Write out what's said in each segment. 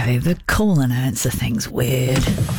Okay, the call and answer thing's weird.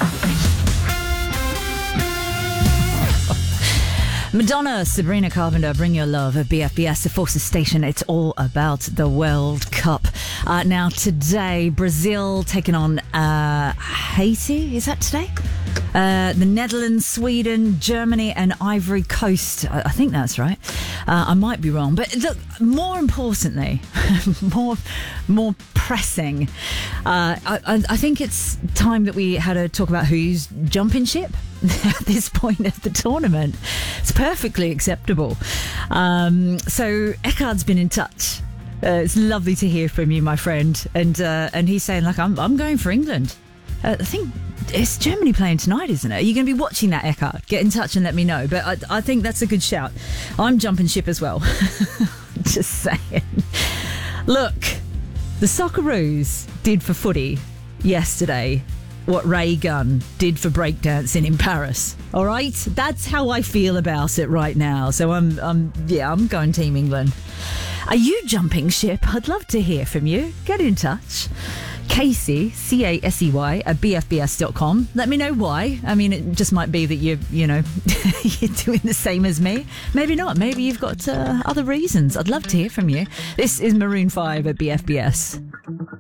Madonna, Sabrina Carpenter, Bring Your Love at BFBS, the Forces Station. It's all about the World Cup. Now, today, Brazil taking on Haiti. Is that today? The Netherlands, Sweden, Germany and Ivory Coast. I think that's right. I might be wrong. But look, more importantly, more pressing, I think it's time that we had a talk about who's jumping ship at this point of the tournament. It's perfectly acceptable. So Eckhard's been in touch. It's lovely to hear from you, my friend. And he's saying, like, I'm going for England. I think it's Germany playing tonight, isn't it? Are you going to be watching that, Eckhard? Get in touch and let me know. But I think that's a good shout. I'm jumping ship as well. Just saying. Look, the Socceroos did for footy yesterday what Ray Gunn did for breakdancing in Paris. All right? That's how I feel about it right now. So I'm going Team England. Are you jumping ship? I'd love to hear from you. Get in touch. Casey, Casey, at bfbs.com. Let me know why. I mean, it just might be that you're doing the same as me. Maybe not. Maybe you've got other reasons. I'd love to hear from you. This is Maroon 5 at BFBS.